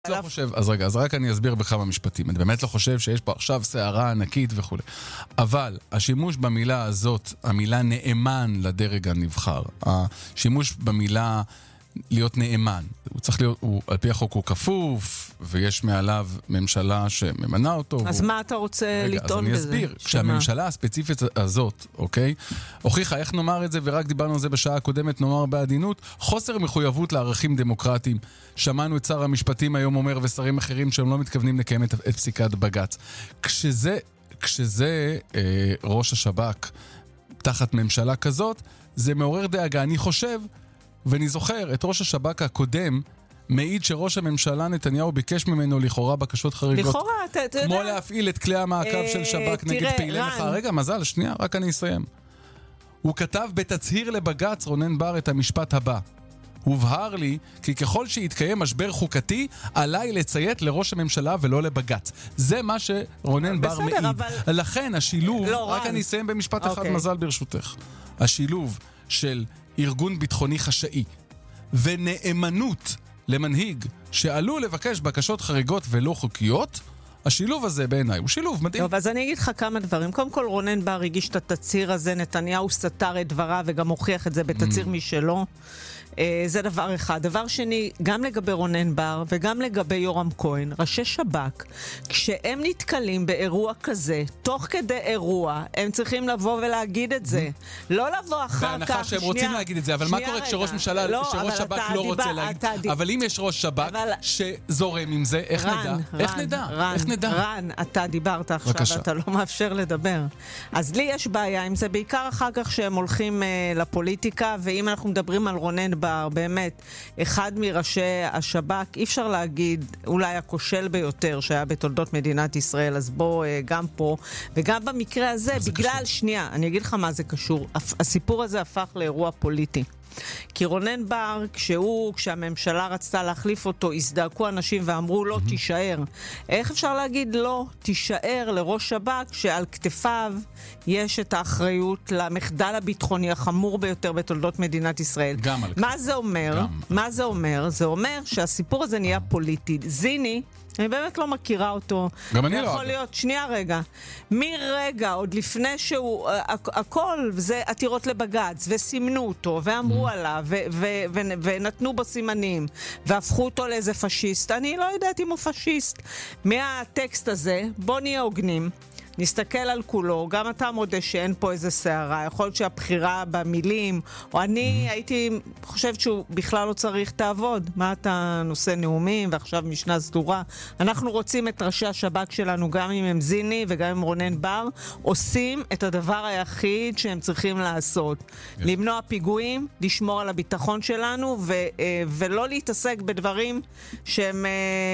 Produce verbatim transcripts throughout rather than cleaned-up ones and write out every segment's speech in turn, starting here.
לא חושב, אז רגע, אז רק אני אסביר בכמה משפטים. אני באמת לא חושב שיש פה עכשיו שערה ענקית וכו'. אבל השימוש במילה הזאת, המילה נאמן לדרג הנבחר, השימוש במילה להיות נאמן, הוא צריך להיות, הוא, על פי החוק הוא כפוף, ויש מעליו ממשלה שממנה אותו. אז והוא... מה אתה רוצה רגע, לטעון בזה? אז אני אסביר, כשהממשלה הספציפית הזאת, אוקיי, הוכיחה איך נאמר את זה, ורק דיברנו על זה בשעה הקודמת, נאמר בעדינות, חוסר מחויבות לערכים דמוקרטיים. שמענו את שר המשפטים היום אומר, ושרים אחרים שהם לא מתכוונים לקיים את, את פסיקת בג"ץ. כשזה, כשזה אה, ראש השב"כ תחת ממשלה כזאת, זה מעורר דאגה. אני חושב, ואני זוכר, את ראש השב"כ הקודם, מעיד שראש הממשלה נתניהו ביקש ממנו לכאורה בקשות חריגות. לכאורה, אתה יודע. כמו להפעיל את כלי המעקב של שב"כ נגד פעילי מחאה. רגע, מזל, שנייה, רק אני אסיים. הוא כתב בתצהיר לבג"ץ, רונן בר, את המשפט הבא. הובהר לי כי ככל שיתקיים משבר חוקתי, עליי לציית לראש הממשלה ולא לבג"ץ. זה מה שרונן בר מעיד. לכן השילוב, רק אני אסיים במשפט אחד, מזל ברשותך. השילוב של ארגון ביטחוני חשאי ונאמנות למנהיג שעלול לבקש בקשות חריגות ולא חוקיות, השילוב הזה בעיניי הוא שילוב מדהים. טוב, אז אני אגיד לך כמה דברים. קודם כל, רונן בר הגיש את התצהיר הזה, נתניהו סתר את דבריו וגם הוכיח את זה בתצהיר משלו. זה דבר אחד. דבר שני, גם לגבי רונן בר וגם לגבי יורם כהן, ראשי שב"כ, כשהם נתקלים באירוע כזה, תוך כדי אירוע, הם צריכים לבוא ולהגיד את זה. לא לבוא אחר כך. בהנחה שהם רוצים להגיד את זה, אבל מה קורה כשראש ממשלה, שראש שב"כ לא רוצה להגיד? אבל אם יש ראש שב"כ שזורם עם זה, איך נדע? איך נדע? איך נדע? רן, אתה דיברת עכשיו, אתה לא מאפשר לדבר. אז לי יש בעיה עם זה, בעיקר אחר כך שהם הולכים לפוליטיקה, ואם אנחנו מדברים על רונן בר, באמת, אחד מראשי השב"כ, אי אפשר להגיד, אולי הכושל ביותר שהיה בתולדות מדינת ישראל, אז בוא גם פה, וגם במקרה הזה, בגלל, קשור? שנייה, אני אגיד לך מה זה קשור, הסיפור הזה הפך לאירוע פוליטי. כי רונן בר, כשהוא, כשהממשלה רצתה להחליף אותו, הזדעקו אנשים ואמרו לא, תישאר. איך אפשר להגיד לא, תישאר לראש שב"כ שעל כתפיו יש את האחריות למחדל הביטחוני החמור ביותר בתולדות מדינת ישראל. גם על כתפיו. מה זה אומר? גם. מה זה אומר? זה אומר שהסיפור הזה נהיה פוליטי. זיני, אני באמת לא מכירה אותו. גם אני לא. יכול להיות, שנייה רגע. מרגע, עוד לפני שהוא, הכל, זה עתירות לבג"ץ, וסימנו אותו, ואמרו עליו, ונתנו בו סימנים, והפכו אותו לאיזה פשיסט. אני לא יודעת אם הוא פשיסט. מהטקסט הזה, בוא נהיה הוגנים. נסתכל על כולו, גם אתה מודה שאין פה איזה שערה, יכול להיות שהבחירה במילים, או אני הייתי חושבת שהוא בכלל לא צריך תעבוד. מה אתה נושא נאומים ועכשיו משנה סדורה? אנחנו רוצים את ראשי השב"כ שלנו, גם אם הם זיני וגם אם רונן בר, עושים את הדבר היחיד שהם צריכים לעשות. למנוע פיגועים, לשמור על הביטחון שלנו, ו- ולא להתעסק בדברים שהם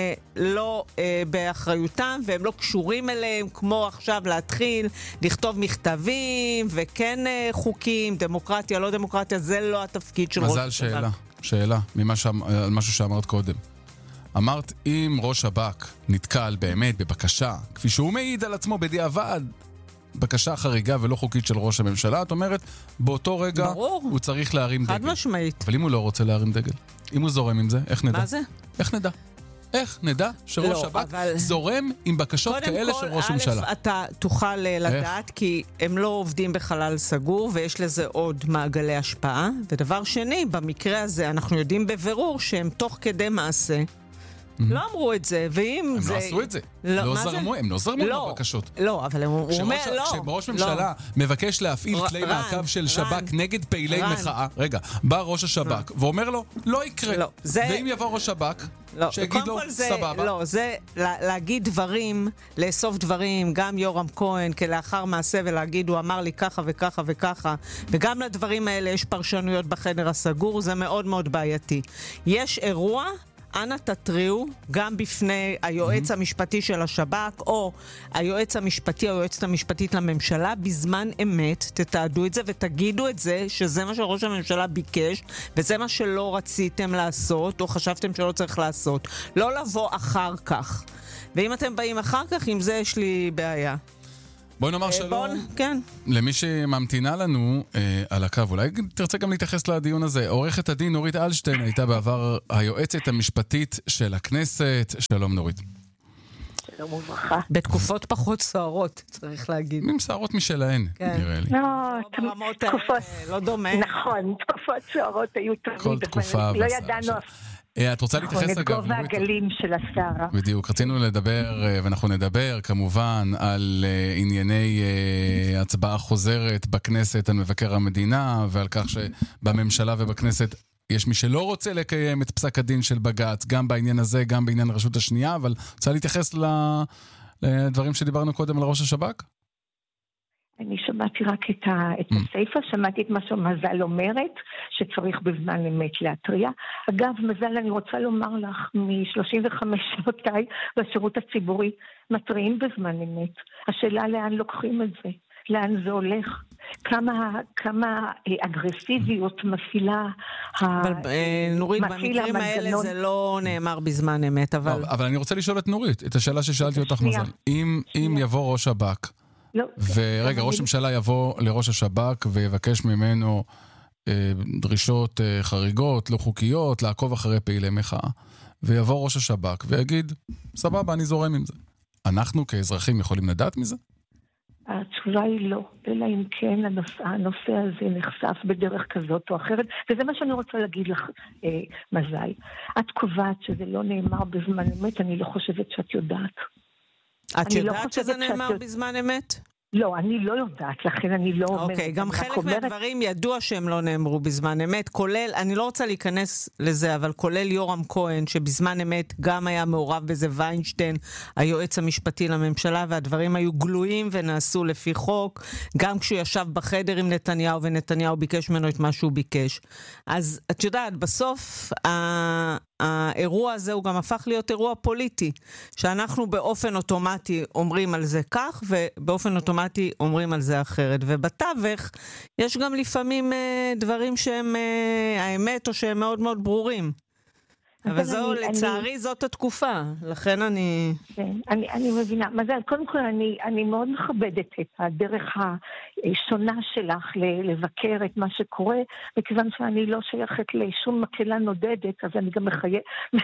לא באחריותם, והם לא קשורים אליהם, כמו עכשיו להתחיל לכתוב מכתבים וכן חוקים, דמוקרטיה, לא דמוקרטיה, זה לא התפקיד של ראש השב"כ. מזל שאלה, שאלה, על משהו שאמרת קודם. אמרת, אם ראש שב"כ נתקל באמת בבקשה, כפי שהוא מעיד על עצמו בדיעבד, בקשה חריגה ולא חוקית של ראש הממשלה, את אומרת, באותו רגע ברור. הוא צריך להרים דגל. חד משמעית. אבל אם הוא לא רוצה להרים דגל, אם הוא זורם עם זה, איך נדע? מה זה? איך נדע? איך נדע שראש לא, שב"כ אבל... זורם עם בקשות כאלה כל, של ראש א', ממשלה? אתה תוכל לדעת, כי הם לא עובדים בחלל סגור, ויש לזה עוד מעגלי השפעה. ודבר שני, במקרה הזה אנחנו יודעים בבירור שהם תוך כדי מעשה, לא אמרו את זה, ואם הם זה... לא עשו את זה. לא זרמו, הם לא זרמו בבקשות. לא, אבל הוא אומר לא. כשראש ממשלה מבקש להפעיל כלי מעקב של שב"כ נגד פעילי מחאה, רגע, בא ראש השב"כ ואומר לו, לא יקרה. ואם יבוא ראש שב"כ, שיגיד לו, סבבה. לא, זה להגיד דברים, לאסוף דברים, גם יורם כהן כלאחר מעשה, ולהגיד, הוא אמר לי ככה וככה וככה, וגם לדברים האלה יש פרשנויות בחדר הסגור, זה מאוד מאוד בעייתי. יש אירוע, אנא תטריעו גם בפני היועץ המשפטי של השב"כ, או היועץ המשפטי, היועצת המשפטית לממשלה, בזמן אמת, תתעדו את זה ותגידו את זה, שזה מה שראש הממשלה ביקש, וזה מה שלא רציתם לעשות, או חשבתם שלא צריך לעשות. לא לבוא אחר כך. ואם אתם באים אחר כך, עם זה יש לי בעיה. בואי נאמר שלום כן. למי שממתינה לנו אה, על הקו. אולי תרצה גם להתייחס לדיון הזה. עורכת הדין נורית אלשטיין הייתה בעבר היועצת המשפטית של הכנסת. שלום נורית. שלום וברכה. בתקופות פחות סוערות, צריך להגיד. עם סערות משלהן, כן. נראה לי. לא, ברמות תקופות... האלה, לא דומה. נכון, תקופות סוערות היו תמיד, כל תקופה אבל לא והסערה ידענו... של- אה, את רוצה להתייחס את אגב, גובה נורית? הגלים של הסערה. בדיוק, רצינו לדבר, אה, ואנחנו נדבר כמובן על אה, ענייני אה, הצבעה חוזרת בכנסת על מבקר המדינה, ועל כך שבממשלה ובכנסת יש מי שלא רוצה לקיים את פסק הדין של בג"ץ, גם בעניין הזה, גם בעניין רשות השנייה, אבל רוצה להתייחס ל- לדברים שדיברנו קודם על ראש השב"כ? אני שמעתי רק את, ה, את Mm. הסייפה, שמעתי את מה שמזל אומרת, שצריך בזמן אמת להתריע. אגב, מזל, אני רוצה לומר לך, מ-שלושים וחמש שנותיי בשירות הציבורי, מתריעים בזמן אמת. השאלה לאן לוקחים את זה, לאן זה הולך, כמה, כמה אה, אגרסיביות מפעילה אבל ה- אה, נורית, מפעיל במקרים האלה המנגנון. זה לא נאמר בזמן אמת, אבל... אבל, אבל אני רוצה לשאול את נורית, את השאלה ששאלתי אותך שנייה. מזל. אם, אם יבוא ראש שב"כ, לא, ורגע, ראש הממשלה יבוא לראש השב"כ ויבקש ממנו אה, דרישות אה, חריגות, לא חוקיות, לעקוב אחרי פעילי מחאה, ויבוא ראש השב"כ ויגיד, סבבה, אני זורם עם זה. אנחנו כאזרחים יכולים לדעת מזה? התשובה היא לא, אלא אם כן הנושא, הנושא הזה נחשף בדרך כזאת או אחרת, וזה מה שאני רוצה להגיד לך, אה, מזל. את קובעת שזה לא נאמר בזמן אמת, אני לא חושבת שאת יודעת. את אני לא יודעת חושבת שזה שאת נאמר יודעת. בזמן אמת? לא, אני לא יודעת, לכן אני לא אומרת. אוקיי, גם אני רק חלק אומרת- מהדברים ידוע שהם לא נאמרו בזמן אמת, כולל, אני לא רוצה להיכנס לזה, אבל כולל יורם כהן, שבזמן אמת גם היה מעורב בזה, ויינשטיין, היועץ המשפטי לממשלה, והדברים היו גלויים ונעשו לפי חוק, גם כשהוא ישב בחדר עם נתניהו, ונתניהו ביקש ממנו את מה שהוא ביקש. אז את יודעת, בסוף ה- האירוע הזה הוא גם הפך להיות אירוע פוליטי, שאנחנו באופן אוטומטי אומרים על זה כך, ובאופן אוטומטי אומרים על זה אחרת. ובתווך יש גם לפעמים אה, דברים שהם אה, האמת, או שהם מאוד מאוד ברורים. אבל זהו, אני- לצערי אני- זאת התקופה, לכן אני... כן, אני, אני מבינה. מזל, קודם כל אני, אני מאוד מכבדת את הדרך השונה שלך ל- לבקר את מה שקורה, מכיוון שאני לא שייכת לשום מקהלה נודדת, אז אני גם מחי...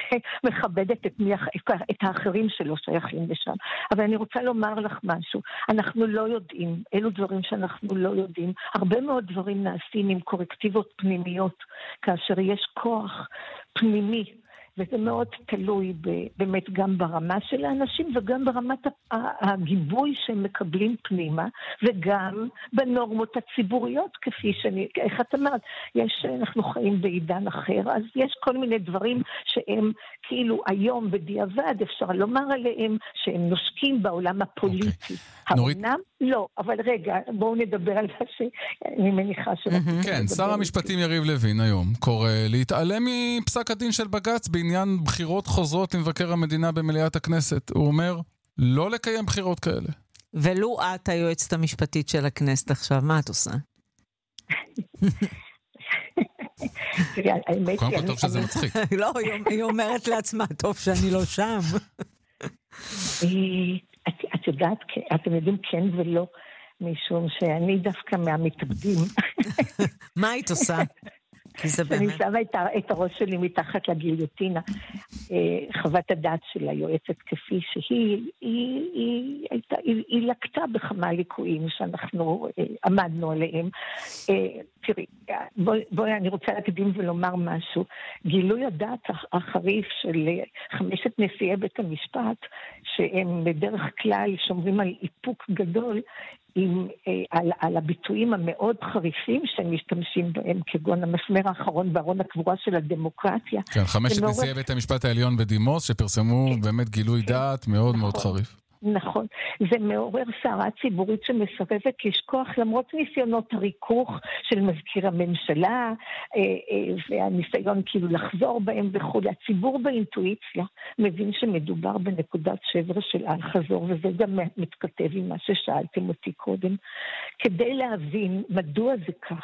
מכבדת את, מי... את האחרים שלא שייכים לשם. אבל אני רוצה לומר לך משהו. אנחנו לא יודעים, אלו דברים שאנחנו לא יודעים. הרבה מאוד דברים נעשים עם קורקטיבות פנימיות, כאשר יש כוח פנימי, וזה מאוד תלוי ב- באמת גם ברמה של האנשים וגם ברמת ה- הגיבוי שהם מקבלים פנימה, וגם בנורמות הציבוריות, כפי שאני, איך את אמרת, יש, אנחנו חיים בעידן אחר, אז יש כל מיני דברים שהם כאילו היום בדיעבד אפשר לומר עליהם שהם נושקים בעולם הפוליטי. Okay. נורית... האמנם? לא, אבל רגע, בואו נדבר על מה שאני מניחה שרציתי לדבר. כן, שר המשפטים יריב לוין היום קורא להתעלם מפסק הדין של בג"ץ בעניין בחירות חוזרות למבקר המדינה במליאת הכנסת. הוא אומר, לא לקיים בחירות כאלה. ולו את היועצת המשפטית של הכנסת עכשיו, מה את עושה? תראה, האמת קודם היא, כל טוב שזה מצחיק. לא, היא- היא אומרת לעצמה, טוב שאני לא שם. אה, את, את יודעת, אתם יודעים כן ולא, משום שאני דווקא מהמתאבדים. מה היית עושה? כי זה אני באמת... שמה את, ה- את הראש שלי מתחת לגיליוטינה. אה, חוות הדעת של היועצת כפי שהיא, היא, היא, הייתה, היא, היא לקטה בכמה ליקויים שאנחנו אה, עמדנו עליהם. אה, תראי, בואי, בואי, אני רוצה להקדים ולומר משהו. גילוי הדעת החריף של חמשת נשיאי בית המשפט, שהם בדרך כלל שומרים על איפוק גדול, עם, אה, על, על הביטויים המאוד חריפים שהם משתמשים בהם, כגון המסמר האחרון בארון הקבורה של הדמוקרטיה. כן, חמשת מעורר... נשיאי בית המשפט העליון בדימוס, שפרסמו כן. באמת גילוי כן. דעת מאוד נכון. מאוד חריף. נכון, זה מעורר סערה ציבורית שמסרבת לשכוח למרות ניסיונות הריכוך של מזכיר הממשלה והניסיון כאילו לחזור בהם וכו'. הציבור באינטואיציה מבין שמדובר בנקודת שבר של אל חזור, וזה גם מתכתב עם מה ששאלתם אותי קודם. כדי להבין מדוע זה כך,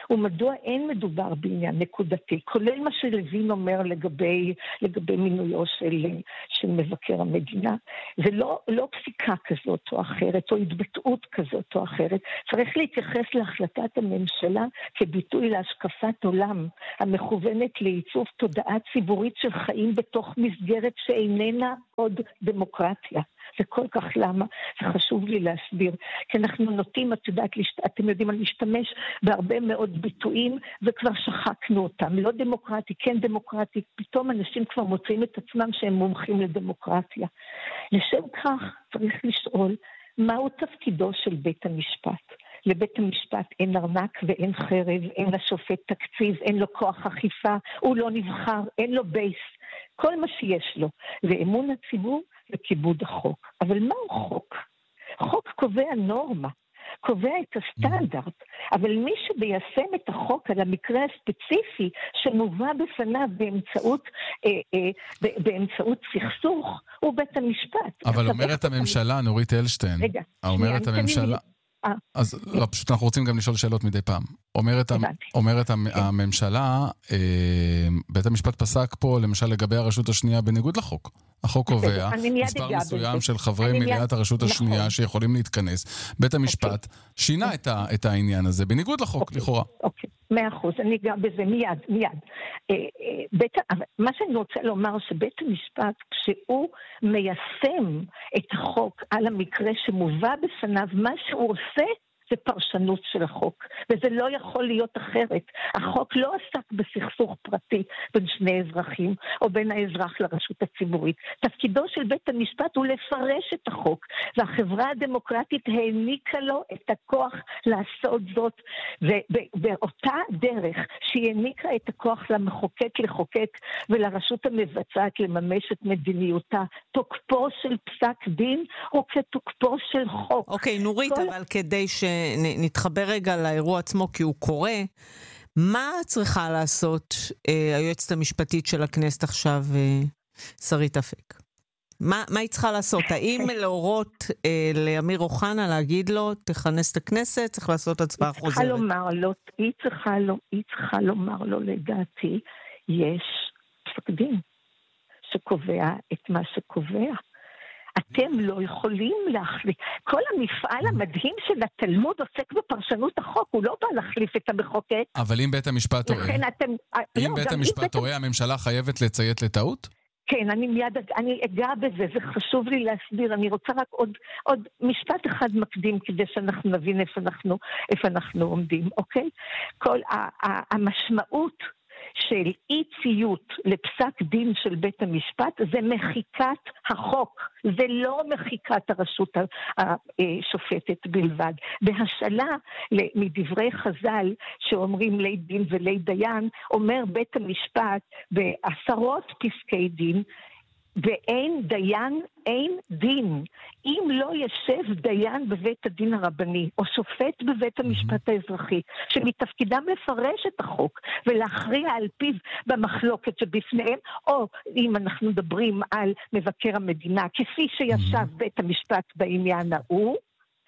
ומדוע אין מדובר בעניין נקודתי, כולל מה שלוין אומר לגבי, לגבי מינויו של, של מבקר המדינה. זה לא, לא פסיקה כזאת או אחרת, או התבטאות כזאת או אחרת. צריך להתייחס להחלטת הממשלה כביטוי להשקפת עולם, המכוונת לעיצוב תודעה ציבורית של חיים בתוך מסגרת שאיננה עוד דמוקרטיה. זה כל כך למה, זה חשוב לי להסביר, כי אנחנו נוטים, את יודעת, אתם יודעים, אני משתמש בהרבה מאוד ביטויים, וכבר שחקנו אותם, לא דמוקרטי, כן דמוקרטי, פתאום אנשים כבר מוצאים את עצמם שהם מומחים לדמוקרטיה. לשם כך צריך לשאול, מהו תפקידו של בית המשפט? לבית המשפט אין ארנק ואין חרב, אין לשופט תקציב, אין לו כוח אכיפה, הוא לא נבחר, אין לו בייס. כל מה שיש לו זה אמון הציבור וכיבוד החוק. אבל מהו חוק? חוק קובע נורמה, קובע את הסטנדרט, אבל מי שביישם את החוק על המקרה הספציפי שמובא בפניו באמצעות, אה, אה, באמצעות סכסוך הוא בית המשפט. אבל אומרת הממשלה, נורית אלשטיין, רגע, אומרת הממשלה... אז לא, פשוט אנחנו רוצים גם לשאול שאלות מדי פעם. אומרת, אומרת הממשלה, בית המשפט פסק פה, למשל לגבי הרשות השנייה, בניגוד לחוק. החוק קובע מספר מסוים של חברי מליאת הרשות השנייה שיכולים להתכנס. בית המשפט שינה את העניין הזה, בניגוד לחוק, לכאורה. אוקיי, מאה אחוז, אני אגע בזה מיד, מיד. מה שאני רוצה לומר, שבית המשפט, כשהוא מיישם את החוק על המקרה שמובא בפניו, מה שהוא עושה, זה פרשנות של החוק, וזה לא יכול להיות אחרת. החוק לא עסק בסכסוך פרטי בין שני אזרחים, או בין האזרח לרשות הציבורית. תפקידו של בית המשפט הוא לפרש את החוק, והחברה הדמוקרטית העניקה לו את הכוח לעשות זאת, ובאותה דרך שהיא העניקה את הכוח למחוקק לחוקק, ולרשות המבצעת לממש את מדיניותה. תוקפו של פסק דין הוא כתוקפו של חוק. אוקיי, נורית, כל... אבל כדי ש... נתחבר רגע לאירוע עצמו כי הוא קורה, מה צריכה לעשות אה, היועצת המשפטית של הכנסת עכשיו, אה, שרית אפק? מה, מה היא צריכה לעשות? האם להורות אה, לאמיר אוחנה להגיד לו, תכנס את הכנסת, צריך לעשות הצבעה חוזרת? צריכה לומר לו, היא צריכה, לו, היא צריכה לומר לו, לדעתי, יש פסק דין שקובע את מה שקובע. אתם לא יכולים להחליף. כל המפעל המדהים של התלמוד עוסק בפרשנות החוק, הוא לא בא להחליף את המחוקק. אבל אם בית המשפט טועה, אם בית המשפט טועה, הממשלה חייבת לציית לטעות? כן, אני מיד, אני אגע בזה, זה חשוב לי להסביר, אני רוצה רק עוד, עוד משפט אחד מקדים, כדי שאנחנו נבין איפה אנחנו, איפה אנחנו עומדים, אוקיי? כל ה- ה- המשמעות של אי ציות לפסק דין של בית המשפט, זה מחיקת החוק, זה לא מחיקת הרשות השופטת בלבד. בהשאלה מדברי חז"ל שאומרים לי דין ולי דיין, אומר בית המשפט בעשרות פסקי דין, ואין דיין, אין דין. אם לא ישב דיין בבית הדין הרבני, או שופט בבית המשפט האזרחי, שמתפקידם לפרש את החוק, ולהכריע על פיו במחלוקת שבפניהם, או אם אנחנו מדברים על מבקר המדינה, כפי שישב בית המשפט בעניין ההוא,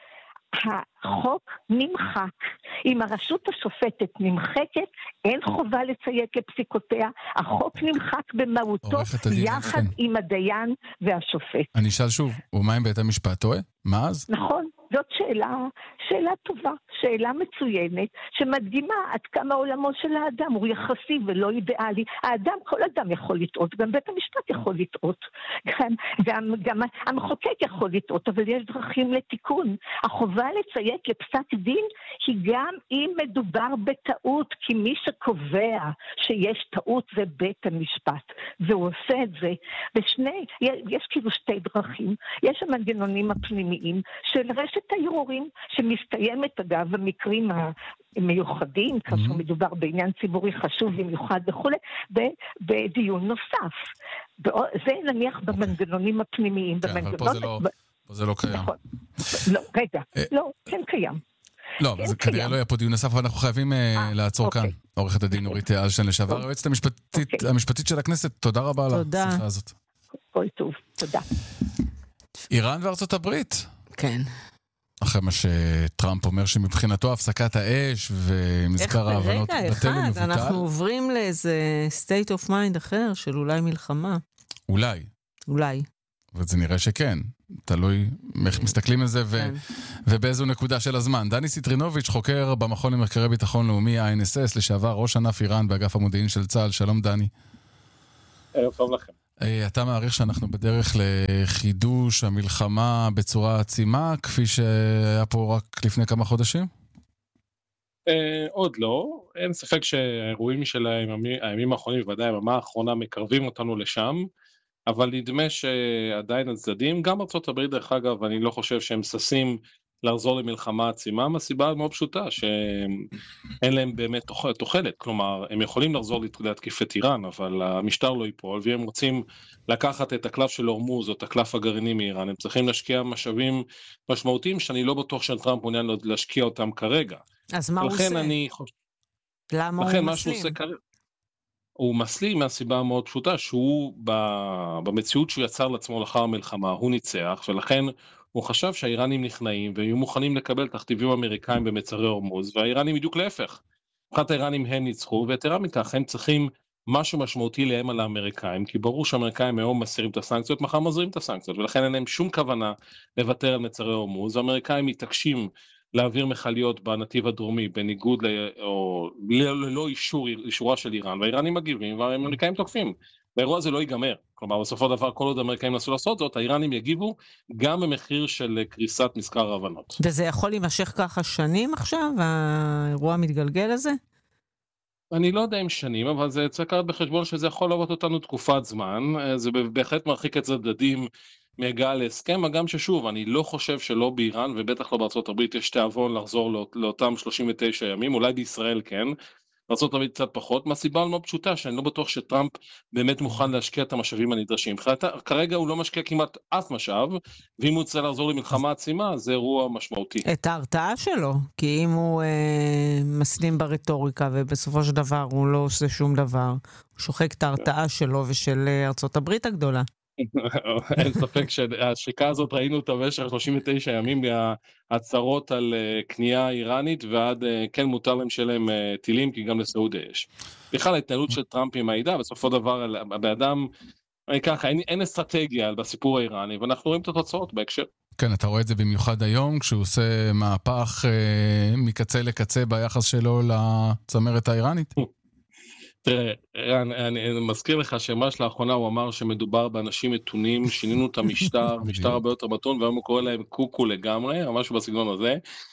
החוק נמחק. אם הרשות השופטת נמחקת, אין חובה לציית לפסיקותיה, החוק נמחק במהותו יחד עם הדיין והשופט. אני אשאל שוב, ומה אם בית המשפט טועה? מה אז? נכון, זאת שאלה, שאלה טובה, שאלה מצוינת, שמדגימה עד כמה עולמו של האדם הוא יחסי ולא אידיאלי. האדם, כל אדם יכול לטעות, גם בית המשפט יכול לטעות, גם, גם, גם המחוקק יכול לטעות, אבל יש דרכים לתיקון. החובה לציית לפסק דין היא גם אם מדובר בטעות, כי מי שקובע שיש טעות זה בית המשפט, והוא עושה את זה. ושני, יש כאילו שתי דרכים, יש המנגנונים הפנימיים של רשת הערעורים, שמסתיימת אגב במקרים המיוחדים, כאשר מדובר בעניין ציבורי חשוב במיוחד וכו', בדיון נוסף. זה נניח במנגנונים הפנימיים. כן, אבל פה זה לא קיים. לא, רגע, לא, כן קיים. לא, אבל כנראה לא היה פה דיון נוסף, אבל אנחנו חייבים לעצור כאן. עורכת הדין נורית אלשטיין לשעבר, היועצת המשפטית של הכנסת, תודה רבה על השיחה הזאת. כל טוב, תודה. איראן וארצות הברית. כן. אחרי אחרי מה שטראמפ אומר שמבחינתו הפסקת האש ומזכר ההבנות בטל ומבוטל. איך ברגע אחד אנחנו עוברים לאיזה state of mind אחר של אולי מלחמה? אולי. אולי. וזה נראה שכן. תלוי איך מסתכלים על זה ו... ובאיזו נקודה של הזמן. דני סיטרינוביץ', חוקר במכון למחקרי ביטחון לאומי, ה-אן אס אס, לשעבר ראש ענף איראן באגף המודיעין של צה"ל. שלום דני. ערב טוב לכם. אתה מעריך שאנחנו בדרך לחידוש המלחמה בצורה עצימה, כפי שהיה פה רק לפני כמה חודשים? עוד לא. אין ספק שהאירועים של הימים האחרונים, בוודאי היממה האחרונה, מקרבים אותנו לשם, אבל נדמה שעדיין הצדדים, גם ארצות הברית דרך אגב, אני לא חושב שהם ססים לחזור למלחמה עצימה, מהסיבה מאוד פשוטה, שאין להם באמת תוחלת, כלומר, הם יכולים לחזור להתקיף את איראן, אבל המשטר לא ייפול, והם רוצים לקחת את הקלף של הורמוז, או את הקלף הגרעיני מאיראן, הם צריכים להשקיע משאבים משמעותיים, שאני לא בטוח שטראמפ מעוניין להשקיע אותם כרגע. אז מה הוא עושה? אני חושב... למה הוא מסלים? הוא מסלים מהסיבה המאוד פשוטה, שהוא במציאות שהוא יצר לעצמו לאחר המלחמה, הוא ניצח, ולכן הוא חשב שהאיראנים נכנעים, והם היו מוכנים לקבל תכתיבים אמריקאים במצרי הורמוז, והאיראנים בדיוק להפך. מבחינת האיראנים הם ניצחו, ויתרה מכך, הם צריכים משהו משמעותי להם על האמריקאים, כי ברור שהאמריקאים היום מסירים את הסנקציות, מחר מזרים את הסנקציות, ולכן אין להם שום כוונה לוותר על מצרי הורמוז, והאמריקאים מתעקשים להעביר מכליות בנתיב הדרומי, בניגוד ל... או ללא אישור, אישורה של איראן, והאיראנים מגיבים, והאמריקאים תוקפים. והאירוע הזה לא ייגמר. כלומר, בסופו דבר, כל עוד האמריקאים נסו לעשות זאת, האיראנים יגיבו גם במחיר של קריסת מזכר ההבנות. וזה יכול להימשך ככה שנים עכשיו, האירוע המתגלגל הזה? אני לא יודע אם שנים, אבל זה צריך לקחת בחשבון שזה יכול לעבוד אותנו תקופת זמן, זה בהחלט מרחיק את הצדדים מהגעה להסכם, גם ששוב, אני לא חושב שלא באיראן, ובטח לא בארצות הברית, יש תיאבון לחזור לא, לאותם שלושים ותשע ימים, אולי בישראל כן, בארצות הברית קצת פחות, מהסיבה מאוד פשוטה, שאני לא בטוח שטראמפ באמת מוכן להשקיע את המשאבים הנדרשים. כרגע הוא לא משקיע כמעט אף משאב, ואם הוא רוצה לחזור למלחמה עצימה, זה אירוע משמעותי. את ההרתעה שלו, כי אם הוא אה, מסלים ברטוריקה, ובסופו של דבר הוא לא עושה שום דבר, הוא שוחק את ההרתעה שלו ושל ארצות הברית הגדולה. אין ספק שהשיקה הזאת ראינו אותה במשך שלושים ותשע ימים מההצהרות על קנייה איראנית ועד כן מותר להם שלהם טילים כי גם לסעודיה יש. בכלל ההתנהלות של טראמפ עם העידה בסופו דבר באדם ככה אין, אין אסטרטגיה בסיפור האיראני ואנחנו רואים את התוצאות בהקשר. כן, אתה רואה את זה במיוחד היום כשהוא עושה מהפך אה, מקצה לקצה ביחס שלו לצמרת האיראנית. תראה, אני, אני מזכיר לך שמש לאחרונה הוא אמר שמדובר באנשים מתונים, שינינו את המשטר, משטר הרבה יותר מתון, והיום הוא קורא להם קוקו לגמרי, או משהו בסגנון הזה,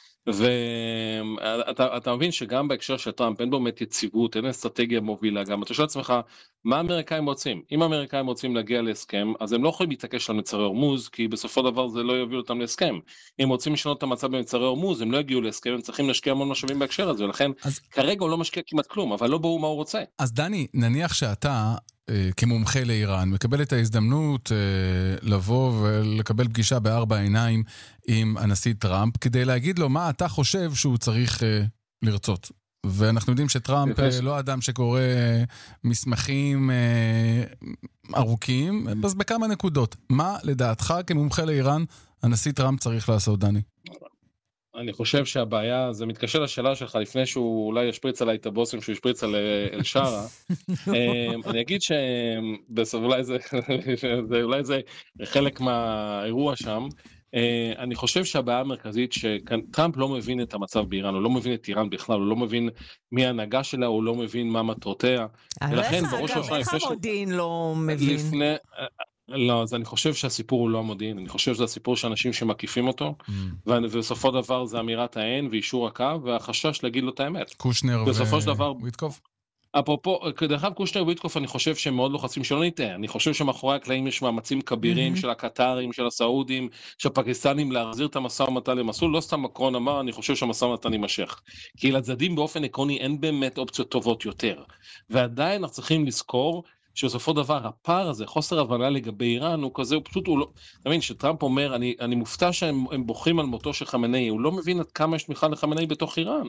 ואתה אתה מבין שגם בהקשר של טראמפ אין באמת יציבות, אין אסטרטגיה מובילה גם, אתה שואל עצמך, מה האמריקאים רוצים? אם האמריקאים רוצים להגיע להסכם, אז הם לא יכולים להתעקש על מצרי הורמוז, כי בסופו דבר זה לא יוביל אותם להסכם. אם רוצים לשנות את המצב במצרי הורמוז, הם לא יגיעו להסכם, הם צריכים להשקיע המון משאבים בהקשר הזה, ולכן אז... כרגע הוא לא משקיע כמעט כלום, אבל לא ברור מה הוא רוצה. אז דני, נניח שאתה כמומחה לאיראן, מקבל את ההזדמנות לבוא ולקבל פגישה בארבע עיניים עם הנשיא טראמפ, כדי להגיד לו מה אתה חושב שהוא צריך לרצות. ואנחנו יודעים שטראמפ לא אדם שקורא מסמכים ארוכים, אז בכמה נקודות. מה לדעתך כמומחה לאיראן הנשיא טראמפ צריך לעשות, דני? אני חושב שהבעיה, זה מתקשר לשאלה שלך לפני שהוא אולי ישפריץ עליי את הבוסים שהוא ישפריץ על אל-שרה. אני אגיד שאולי זה, אולי זה חלק מהאירוע שם. אני חושב שהבעיה המרכזית שטראמפ לא מבין את המצב באיראן, הוא לא מבין את איראן בכלל, הוא לא מבין מי ההנהגה שלה, הוא לא מבין מה מטרותיה. איך המודיעין לא מבין? לא, אז אני חושב שהסיפור הוא לא המודיעין, אני חושב שזה הסיפור של אנשים שמקיפים אותו, ובסופו דבר זה אמירת האין ואישור הקו, והחשש להגיד לו את האמת. קושנר וויטקוף? אפרופו, דרך אגב קושנר וויטקוף, אני חושב שהם מאוד לוחצים שלא ניתן, אני חושב שמאחורי הקלעים יש מאמצים כבירים של הקטרים, של הסעודים, של הפקיסטנים, להחזיר את המשא ומתן למסלול, לא סתם מקרון אמר, אני חושב שהמשא ומתן יימשך. כי לצדדים באופן עקרוני אין באמת אופציות טובות יותר, ועדיין אנחנו צריכים לזכור שבסופו דבר הפער הזה, חוסר הבנה לגבי איראן, הוא כזה, הוא פשוט, הוא לא, אתה מבין, שטראמפ אומר, אני, אני מופתע שהם בוחרים על מותו של חמינאי, הוא לא מבין עד כמה יש תמיכה לחמינאי בתוך איראן.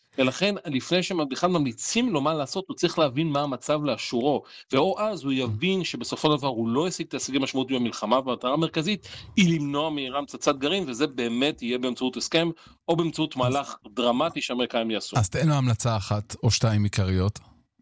ולכן, לפני שהם בכלל ממליצים לו מה לעשות, הוא צריך להבין מה המצב לאשורו, ואו אז הוא יבין שבסופו דבר הוא לא ישיג את ההישגים המשמעותיים במלחמה, והמטרה המרכזית היא למנוע מאיראן פצצת גרעין, וזה באמת יהיה באמצעות הסכם, או באמצעות מהלך דרמטי שהאמריקאים יעשו. אז תן לו המלצה אחת או שתיים עיקריות.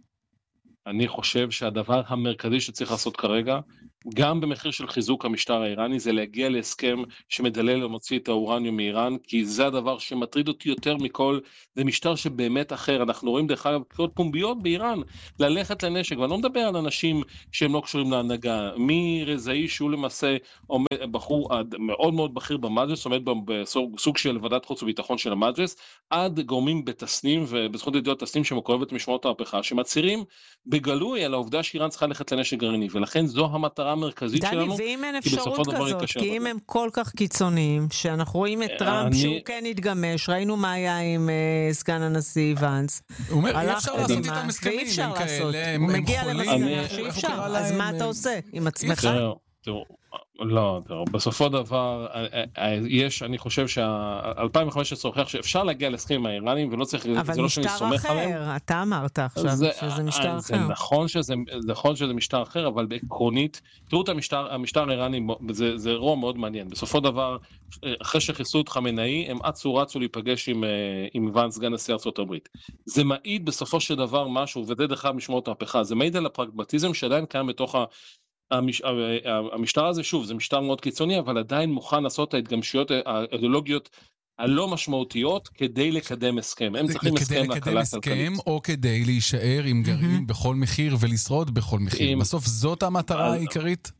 אני חושב שהדבר המרכזי שצריך לעשות כרגע, גם במחיר של חיזוק המשטר האיראני, זה להגיע להסכם שמדלל ומוציא את האורניום מאיראן, כי זה הדבר שמטריד אותי יותר מכל, זה משטר שבאמת אחר. אנחנו רואים דרך אגב קריאות פומביות באיראן, ללכת לנשק, ואני לא מדבר על אנשים שהם לא קשורים להנהגה, מרזאי שהוא למעשה עומד, בחור מאוד מאוד בכיר במג'לס, עומד בסוג של ועדת חוץ וביטחון של המג'לס, עד גורמים בתסנים ובזכות ידיעות תסנים שמקורבת משמעות ההפכה, שמצהירים בגלוי על העובדה שאיראן צריכה ללכת לנשק גרעיני, ולכן זו המטרה המרכזית דני, שלנו. ואם אין אפשרות כזאת, כי אם הם כל כך קיצוניים, שאנחנו רואים את טראמפ אני... שהוא כן התגמש, ראינו מה היה עם uh, סגן הנשיא ואנס. הוא אומר, אי אפשר לעשות איתם הסכמים, הם כאלה, הם מגיע למסקנה שאי אפשר, אז מה אתה עושה עם עצמך? תראו, לא, תראו, בסופו דבר, יש, אני חושב שה-אלפיים וחמש עשרה הוכיח שאפשר להגיע להסכמים האיראנים, ולא צריך, זה לא שאני סומך עליהם. אבל משטר אחר, אתה אמרת עכשיו שזה משטר אחר. זה נכון שזה, נכון שזה משטר אחר, אבל בעקרונית, תראו את המשטר, המשטר האיראני, זה, זה אירוע מאוד מעניין. בסופו דבר, אחרי שחיסלו את חמינאי, הם אצו רצו להיפגש עם, עם ואנס, סגן נשיא ארצות הברית. זה מעיד בסופו של דבר משהו, וזה דרך אגב משמעות ההפכה, זה מעיד על הפרגמטיזם שעדיין קיים בתוך ה... המש... המשטר הזה, שוב, זה משטר מאוד קיצוני, אבל עדיין מוכן לעשות את ההתגמשויות האידיאולוגיות הלא משמעותיות כדי לקדם הסכם. הם צריכים הסכם להקלה כלכלית. או כדי להישאר עם גרעין בכל מחיר ולשרוד בכל מחיר. בסוף זאת המטרה העיקרית?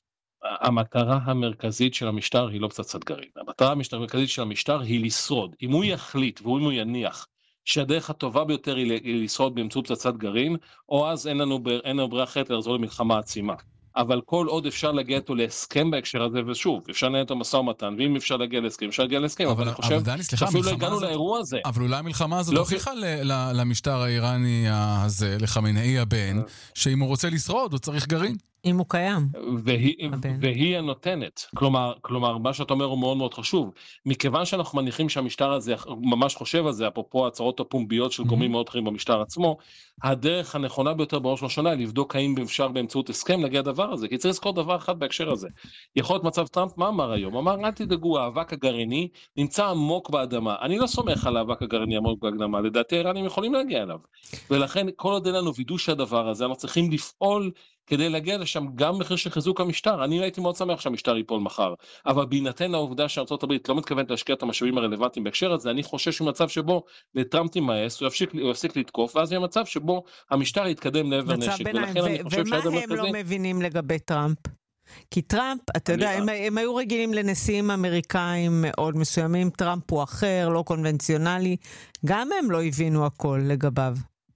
המטרה המרכזית של המשטר היא לא פצצת גרעין. המטרה המרכזית של המשטר היא לשרוד. אם הוא יחליט ואם הוא יניח שהדרך הטובה ביותר היא לשרוד באמצעות פצצת גרעין, או אז אין לנו ברירה אחרת לחזור למלחמה עצימה. אבל כל עוד אפשר להגיע איתו להסכם בהקשר הזה, ושוב, אפשר לנהל את המשא ומתן, ואם אפשר להגיע להסכם, אפשר להגיע להסכם, אבל, אבל אני חושב שאפילו לא הגענו לאירוע הזה. אבל אולי המלחמה הזאת הוכיחה למשטר האיראני הזה, לחמינאי הבן, שאם הוא רוצה לשרוד, הוא צריך גרעין. אם הוא קיים. והיא, והיא הנותנת. כלומר, כלומר, מה שאתה אומר הוא מאוד מאוד חשוב. מכיוון שאנחנו מניחים שהמשטר הזה ממש חושב על זה, אפרופו הצהרות הפומביות של גורמים מאוד חיים במשטר עצמו, הדרך הנכונה ביותר בראש ובראשונה לבדוק האם אפשר באמצעות הסכם להגיע הדבר הזה. כי צריך לזכור דבר אחד בהקשר הזה. יכול להיות מצב טראמפ, מה אמר היום? אמר, אל תדאגו, האבק הגרעיני נמצא עמוק באדמה. אני לא סומך על האבק הגרעיני עמוק באדמה. לדעתי האיראנים יכולים להגיע אליו. ולכן, כל עוד אין לנו וידוא שהדבר הזה, אנחנו צריכים לפעול כדי להגיע לשם גם מחיר של חיזוק המשטר. אני הייתי מאוד שמח שהמשטר ייפול מחר, אבל בהינתן העובדה שארצות הברית לא מתכוונת להשקיע את המשאבים הרלוונטיים בהקשר הזה, אני חושש ממצב שבו לטראמפ תימאס, הוא יפסיק, הוא יפסיק לתקוף, ואז יהיה מצב שבו המשטר יתקדם לעבר נשק. ולכן אני חושב ומה הם לא מבינים לגבי טראמפ? כי טראמפ, אתה יודע, הם, הם היו רגילים לנשיאים אמריקאים מאוד מסוימים, טראמפ הוא אחר, לא קונבנציונלי, גם הם לא הבינו הכל לגביו.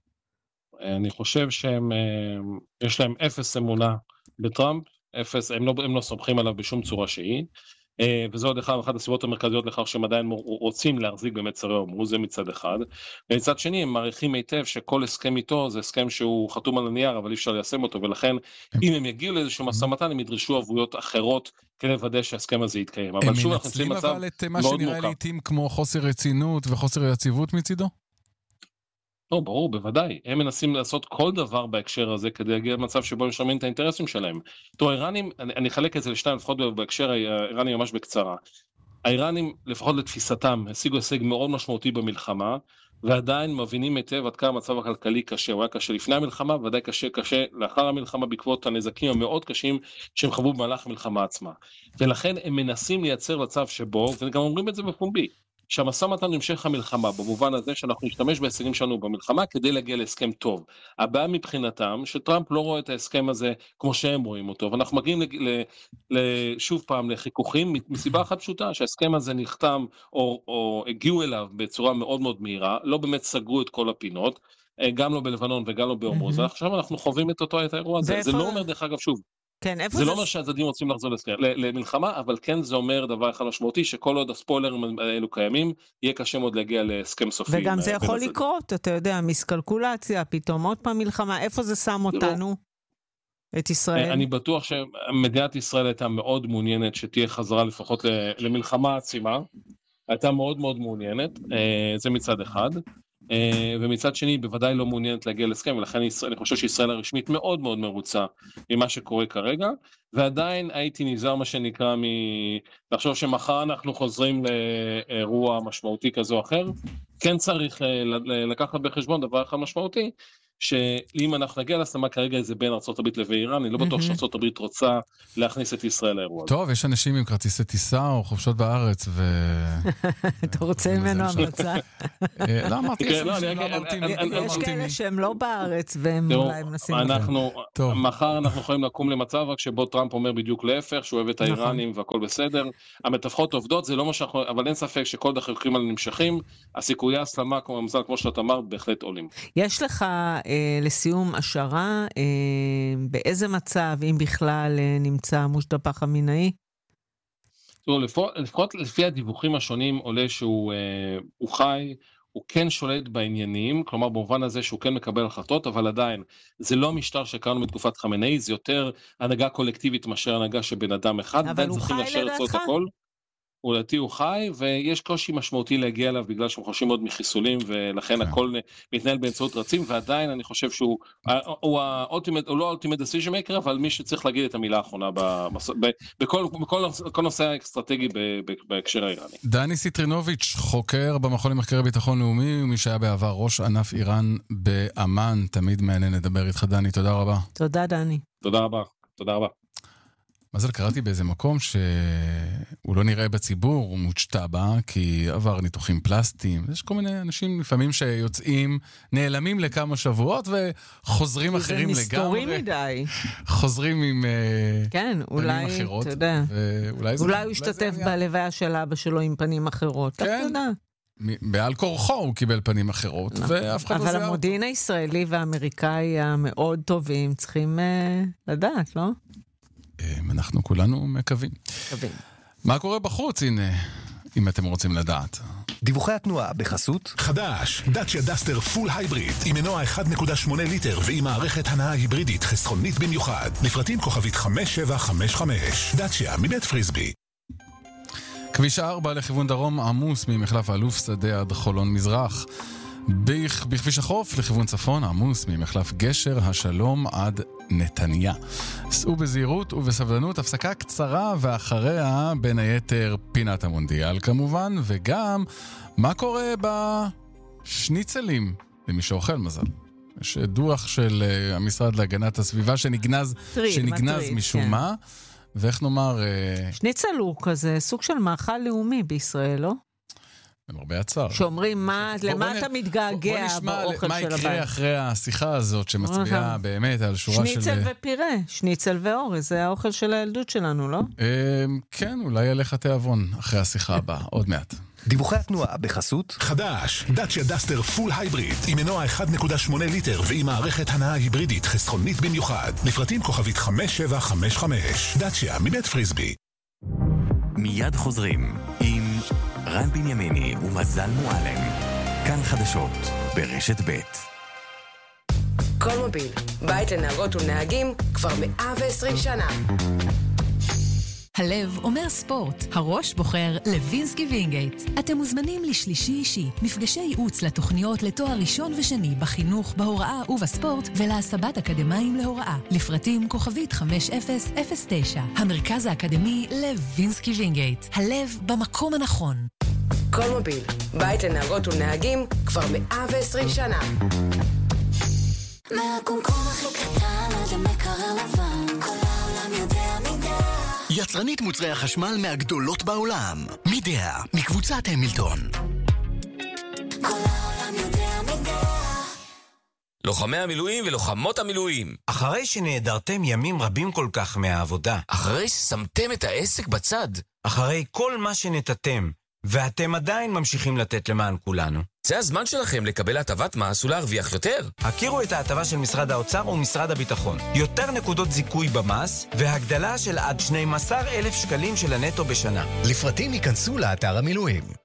אני חושב שהם, יש להם אפס אמונה בטראמפ, אפס, הם לא, הם לא סומכים עליו בשום צורה שהיא, וזו עוד אחד, אחת הסיבות המרכזיות לכך שהם עדיין רוצים להחזיק באמת שרי אומרו, זה מצד אחד, ומצד שני הם מעריכים היטב שכל הסכם איתו זה הסכם שהוא חתום על הנייר, אבל אי אפשר ליישם אותו, ולכן אם הם יגיעו לאיזשהו משא ומתן, הם ידרשו עבויות אחרות כדי לוודא שההסכם הזה יתקיים. אבל שוב אנחנו נמצאים מצב מאוד מורכב. הם מנצלים אבל את מה שנראה לעתים כמו חוסר רצינות וחוסר יציבות מצידו? לא, ברור, בוודאי. הם מנסים לעשות כל דבר בהקשר הזה כדי להגיע למצב שבו הם שומעים את האינטרסים שלהם. תראו, האיראנים, אני, אני אחלק את זה לשתיים, לפחות בהקשר האיראני ממש בקצרה. האיראנים, לפחות לתפיסתם, השיגו הישג מאוד משמעותי במלחמה, ועדיין מבינים היטב עד כמה המצב הכלכלי קשה. הוא היה קשה לפני המלחמה, ועדיין קשה, קשה לאחר המלחמה בעקבות הנזקים המאוד קשים שהם חוו במהלך המלחמה עצמה. ולכן הם מנסים לייצר מצב שבו, וגם אומרים את זה בפומבי, שהמשא ומתן נמשך המלחמה, במובן הזה שאנחנו נשתמש בהישגים שלנו במלחמה כדי להגיע להסכם טוב. הבעיה מבחינתם, שטראמפ לא רואה את ההסכם הזה כמו שהם רואים אותו, ואנחנו מגיעים שוב פעם לחיכוכים, מסיבה אחת פשוטה, שההסכם הזה נחתם או, או הגיעו אליו בצורה מאוד מאוד מהירה, לא באמת סגרו את כל הפינות, גם לא בלבנון וגם לא בהורמוז, ועכשיו אנחנו חווים את אותו את האירוע הזה. זה לא אומר דרך אגב שוב, כן, זה, זה לא אומר שהצדדים רוצים לחזור למלחמה, אבל כן זה אומר דבר אחד משמעותי, שכל עוד הספוילרים האלו קיימים, יהיה קשה מאוד להגיע להסכם סופי. וגם זה יכול לקרות, אתה יודע, מסקלקולציה, פתאום עוד פעם מלחמה, איפה זה שם אותנו? את ישראל? אני בטוח שמדינת ישראל הייתה מאוד מעוניינת שתהיה חזרה לפחות למלחמה עצימה, הייתה מאוד מאוד מעוניינת, זה מצד אחד. ומצד שני בוודאי לא מעוניינת להגיע להסכם, ולכן אני חושב שישראל הרשמית מאוד מאוד מרוצה ממה שקורה כרגע, ועדיין הייתי נזהר מה שנקרא לחשוב שמחר אנחנו חוזרים לאירוע משמעותי כזו או אחר. כן צריך לקחת בחשבון דבר אחד משמעותי, שאם אנחנו נגיע להסכמה כרגע זה בין ארצות הברית ואיראן, אני לא בטוח שארצות הברית רוצה להכניס את ישראל לאירוע. טוב, יש אנשים עם כרטיסי טיסה או חופשות בארץ ו... אתה רוצה ממנו המלצה? לא, אמרתי, יש כאלה שהם לא בארץ והם אולי מנסים... מחר אנחנו יכולים לקום למצב רק שבו טראמפ אומר בדיוק להפך, שהוא אוהב את האיראנים והכל בסדר. המתווכות עובדות, זה לא מה שאנחנו... אבל אין ספק שכל דחוקים האלה נמשכים, הסיכויי הסלמה, כמו שאתה אמר, בהחלט עולים. יש לך לסיום השערה, באיזה מצב, אם בכלל, נמצא מושטבא חמינאי? לפחות לפי הדיווחים השונים עולה שהוא חי, הוא כן שולט בעניינים, כלומר במובן הזה שהוא כן מקבל החלטות, אבל עדיין זה לא משטר שקראנו בתקופת חמינאי, זה יותר הנהגה קולקטיבית מאשר הנהגה של בן אדם אחד. אבל הוא חי לדעתך? לדעתי הוא חי, ויש קושי משמעותי להגיע אליו, בגלל שהם חושבים מאוד מחיסולים, ולכן הכל מתנהל באמצעות רצים, ועדיין אני חושב שהוא, הוא לא האולטימט דיסיז'ן מייקר, אבל מי שצריך להגיד את המילה האחרונה, בכל נושא האסטרטגי בהקשר האיראני. דני סיטרינוביץ', חוקר במכון למחקרי ביטחון לאומי, ומי שהיה בעבר ראש ענף איראן באמן, תמיד מעניין לדבר איתך, דני, תודה רבה. תודה, דני. תודה רבה, תודה רבה. מזל, קראתי באיזה מקום שהוא לא נראה בציבור, הוא מושטבא, כי עבר ניתוחים פלסטיים. יש כל מיני אנשים לפעמים שיוצאים, נעלמים לכמה שבועות, וחוזרים אחרים לגמרי. זה מסתורי מדי. חוזרים עם כן, אולי, פנים אחרות. אתה יודע. ואולי אולי הוא השתתף בלוויה של אבא שלו עם פנים אחרות. כן. בעל כורחו הוא קיבל פנים אחרות, ואף אחד לא זהה. אבל המודיעין הישראלי והאמריקאי המאוד טובים צריכים לדעת, לא? אנחנו כולנו מקווים. מקווים. מה קורה בחוץ, הנה, אם אתם רוצים לדעת. דיווחי התנועה בחסות חדש, דאצ'יה דסטר פול הייבריד עם מנוע אחד נקודה שמונה ליטר ועם מערכת הנעה היברידית חסכונית במיוחד. לפרטים כוכבית חמש שבע חמש חמש. דאצ'יה מבית פריסבי. כביש ארבע לכיוון דרום עמוס ממחלף אלוף שדה עד חולון מזרח. בכביש החוף לכיוון צפון עמוס ממחלף גשר השלום עד נתניה. סעו בזהירות ובסבלנות, הפסקה קצרה ואחריה בין היתר פינת המונדיאל כמובן, וגם מה קורה בשניצלים למי שאוכל מזל. יש דוח של המשרד להגנת הסביבה שנגנז, שנגנז משום מה, ואיך נאמר... שניצל הוא כזה סוג של מאכל לאומי בישראל, לא? למרבה הצער. שאומרים, למה אתה מתגעגע באוכל של הבית? מה יקרה אחרי השיחה הזאת שמצביעה באמת על שורה של... שניצל ופירה, שניצל ואורז, זה האוכל של הילדות שלנו, לא? כן, אולי ילך התיאבון אחרי השיחה הבאה, עוד מעט. דיווחי התנועה בחסות חדש, דאצ'יה דסטר פול הייבריד עם מנוע אחד נקודה שמונה ליטר ועם מערכת הנעה היברידית חסכונית במיוחד. לפרטים כוכבית חמש שבע חמש חמש. דאצ'יה מבית פריסבי. מיד חוזרים עם רן בנימיני ומזל מועלם. כאן חדשות ברשת ב'. כל מוביל, בית לנהגות ונהגים כבר מאה ועשרים שנה. הלב אומר ספורט, הראש בוחר לוינסקי וינגייט. אתם מוזמנים לשלישי אישי, מפגשי ייעוץ לתוכניות לתואר ראשון ושני בחינוך, בהוראה ובספורט, ולהסבת אקדמיים להוראה. לפרטים כוכבית חמש אפס אפס תשע. המרכז האקדמי לוינסקי וינגייט. הלב במקום הנכון. כל מוביל, בית לנהגות ונהגים כבר מאה ועשרים שנה. מהקומקום הכי קטן עד המקרר לבן, כל העולם יודע מידע. יצרנית מוצרי החשמל מהגדולות בעולם. מידע, מקבוצת המילטון. כל העולם יודע מידע. לוחמי המילואים ולוחמות המילואים. אחרי שנעדרתם ימים רבים כל כך מהעבודה. אחרי ששמתם את העסק בצד. אחרי כל מה שנתתם. ואתם עדיין ממשיכים לתת למען כולנו. זה הזמן שלכם לקבל הטבת מס ולהרוויח יותר. הכירו את ההטבה של משרד האוצר ומשרד הביטחון. יותר נקודות זיכוי במס, והגדלה של עד שנים עשר אלף שקלים של הנטו בשנה. לפרטים ייכנסו לאתר המילואים.